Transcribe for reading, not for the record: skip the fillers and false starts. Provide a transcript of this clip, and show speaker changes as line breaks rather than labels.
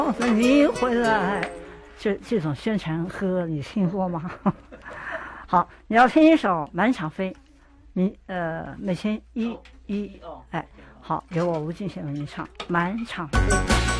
告诉你回来，这种宣传歌你听过吗？好，你要听一首《满场飞》，每天一，哎，好，由我吴俊贤为你唱《满场飞》。